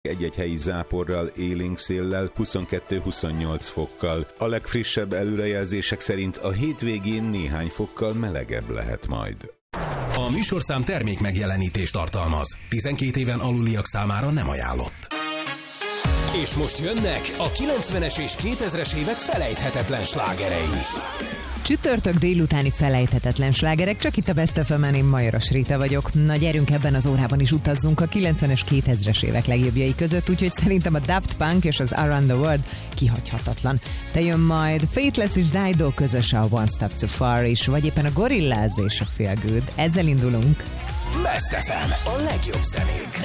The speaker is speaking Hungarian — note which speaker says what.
Speaker 1: egy-egy helyi záporral, élénk széllel, 22-28 fokkal. A legfrissebb előrejelzések szerint a hétvégén néhány fokkal melegebb lehet majd.
Speaker 2: A műsorszám termék megjelenítést tartalmaz. 12 éven aluliak számára nem ajánlott. És most jönnek a 90-es és 2000-es évek felejthetetlen slágerei.
Speaker 3: Csütörtök délutáni felejthetetlen slágerek, csak itt a Best FM-en, én Majoras Rita vagyok. Na gyerünk, ebben az órában is utazzunk a 90-es, 2000-es évek legjobbjai között, úgyhogy szerintem a Daft Punk és az Around the World kihagyhatatlan. Te jön majd Faithless és Dido közös a One Step Too Far is, vagy éppen a Gorillaz és a Feel Good. Ezzel indulunk.
Speaker 2: Best FM, a legjobb zenék.